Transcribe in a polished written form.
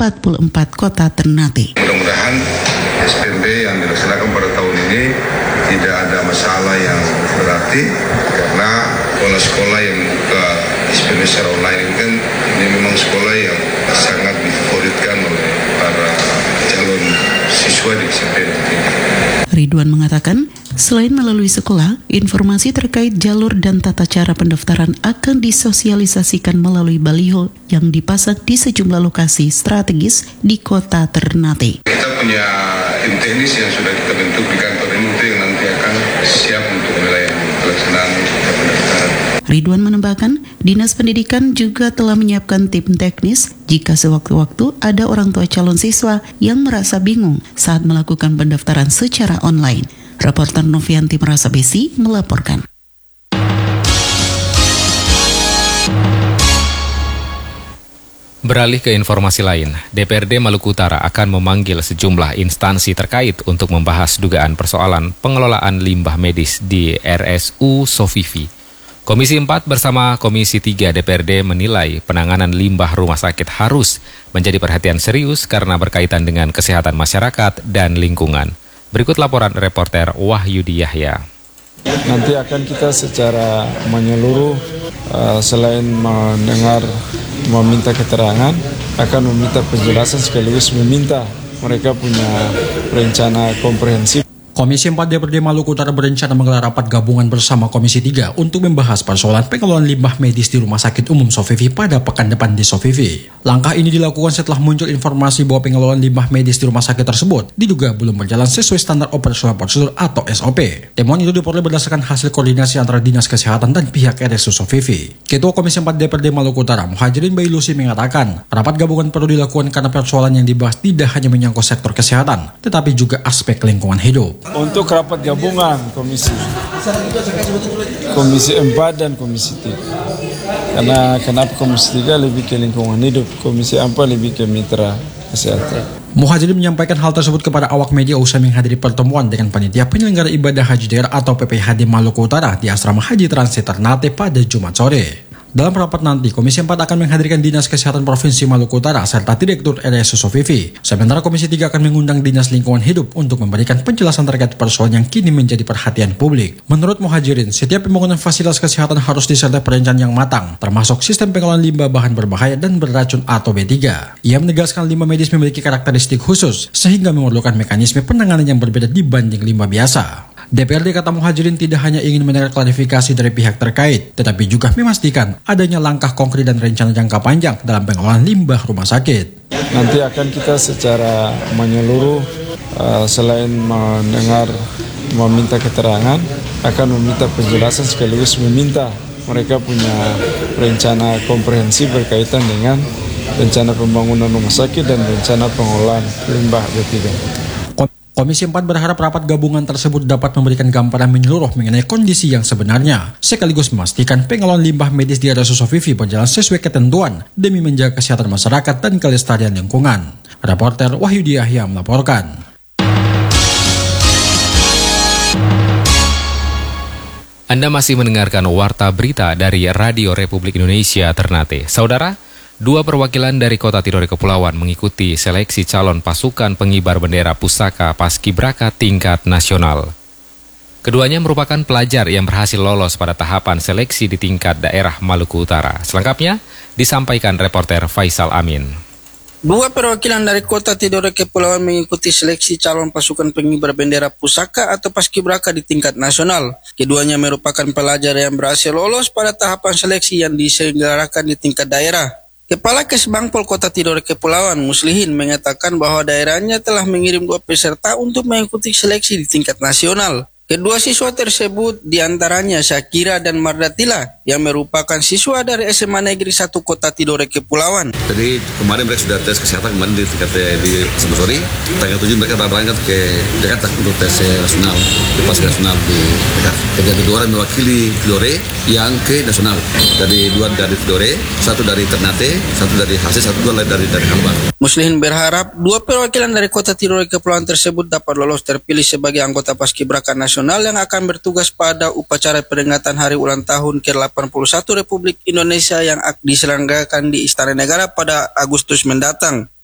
44 kota Ternate. Mudah-mudahan SPMB yang dilaksanakan pada tahun ini tidak ada masalah yang berarti, karena sekolah-sekolah yang buka SPMB secara online ini kan ini memang sekolah yang sangat difavoritkan oleh para calon siswa di SPMB. Ridwan mengatakan, selain melalui sekolah, informasi terkait jalur dan tata cara pendaftaran akan disosialisasikan melalui baliho yang dipasang di sejumlah lokasi strategis di kota Ternate. Kita punya tim teknis yang sudah kita bentuk di kantor ini yang nanti akan siap untuk melayani pelaksanaan pendaftaran. Ridwan menambahkan, Dinas Pendidikan juga telah menyiapkan tim teknis jika sewaktu-waktu ada orang tua calon siswa yang merasa bingung saat melakukan pendaftaran secara online. Reporter Novianti Merasa Besi melaporkan. Beralih ke informasi lain, DPRD Maluku Utara akan memanggil sejumlah instansi terkait untuk membahas dugaan persoalan pengelolaan limbah medis di RSU Sofifi. Komisi 4 bersama Komisi 3 DPRD menilai penanganan limbah rumah sakit harus menjadi perhatian serius karena berkaitan dengan kesehatan masyarakat dan lingkungan. Berikut laporan reporter Wahyudi Yahya. Nanti akan kita secara menyeluruh selain meminta keterangan, akan meminta penjelasan sekaligus meminta mereka punya rencana komprehensif. Komisi 4 DPRD Maluku Utara berencana menggelar rapat gabungan bersama Komisi 3 untuk membahas persoalan pengelolaan limbah medis di Rumah Sakit Umum Sofifi pada pekan depan di Sofifi. Langkah ini dilakukan setelah muncul informasi bahwa pengelolaan limbah medis di rumah sakit tersebut diduga belum berjalan sesuai standar operasional prosedur atau SOP. Temuan itu diperoleh berdasarkan hasil koordinasi antara Dinas Kesehatan dan pihak RSU Sofifi. Ketua Komisi 4 DPRD Maluku Utara, Muhajirin Bailusi mengatakan, rapat gabungan perlu dilakukan karena persoalan yang dibahas tidak hanya menyangkut sektor kesehatan, tetapi juga aspek lingkungan hidup. Untuk rapat gabungan Komisi 4 dan Komisi 3. Karena kenapa Komisi 3 lebih ke lingkungan hidup, Komisi 4 lebih ke mitra kesehatan. Muhajirin menyampaikan hal tersebut kepada awak media usai menghadiri pertemuan dengan panitia penyelenggara ibadah haji daerah atau PPHD Maluku Utara di Asrama Haji Transit Ternate pada Jumat sore. Dalam rapat nanti, Komisi 4 akan menghadirkan Dinas Kesehatan Provinsi Maluku Utara serta Direktur RSU Sofifi. Sementara Komisi 3 akan mengundang Dinas Lingkungan Hidup untuk memberikan penjelasan terkait persoalan yang kini menjadi perhatian publik. Menurut Muhajirin, setiap pembangunan fasilitas kesehatan harus disertai perencanaan yang matang, termasuk sistem pengelolaan limbah bahan berbahaya dan beracun atau B3. Ia menegaskan limbah medis memiliki karakteristik khusus, sehingga memerlukan mekanisme penanganan yang berbeda dibanding limbah biasa. DPRD, kata Muhajirin, tidak hanya ingin mendengar klarifikasi dari pihak terkait, tetapi juga memastikan adanya langkah konkret dan rencana jangka panjang dalam pengelolaan limbah rumah sakit. Nanti akan kita secara menyeluruh selain meminta keterangan, akan meminta penjelasan sekaligus meminta mereka punya rencana komprehensif berkaitan dengan rencana pembangunan rumah sakit dan rencana pengelolaan limbah B3. Komisi 4 berharap rapat gabungan tersebut dapat memberikan gambaran menyeluruh mengenai kondisi yang sebenarnya, sekaligus memastikan pengelolaan limbah medis di RSU Sofifi berjalan sesuai ketentuan demi menjaga kesehatan masyarakat dan kelestarian lingkungan. Reporter Wahyudi Yahya melaporkan. Anda masih mendengarkan Warta Berita dari Radio Republik Indonesia Ternate. Saudara, 2 perwakilan dari Kota Tidore Kepulauan mengikuti seleksi calon pasukan pengibar bendera pusaka Paskibraka tingkat nasional. Keduanya merupakan pelajar yang berhasil lolos pada tahapan seleksi di tingkat daerah Maluku Utara. Selengkapnya disampaikan reporter Faisal Amin. 2 perwakilan dari Kota Tidore Kepulauan mengikuti seleksi calon pasukan pengibar bendera pusaka atau Paskibraka di tingkat nasional. Keduanya merupakan pelajar yang berhasil lolos pada tahapan seleksi yang diselenggarakan di tingkat daerah. Kepala Kesbangpol Kota Tidore Kepulauan, Muslihin, mengatakan bahwa daerahnya telah mengirim 2 peserta untuk mengikuti seleksi di tingkat nasional. Kedua siswa tersebut diantaranya Syakira dan Mardatila yang merupakan siswa dari SMA Negeri 1 Kota Tidore Kepulauan. Jadi kemarin mereka sudah tes kesehatan kemarin di tingkat di Sembusori. Tanggal 7 mereka berangkat ke Jakarta untuk tes nasional, pas nasional di Jakarta. Jadi 2 orang mewakili Tidore yang ke nasional. Dari 2 dari Tidore, 1 dari Ternate, 1 dari Hasil, 1 dari Kalbar. Muslihin berharap 2 perwakilan dari Kota Tidore Kepulauan tersebut dapat lolos terpilih sebagai anggota Paskibraka nasional yang akan bertugas pada upacara peringatan hari ulang tahun ke-81 Republik Indonesia yang diselenggarakan di Istana Negara pada Agustus mendatang.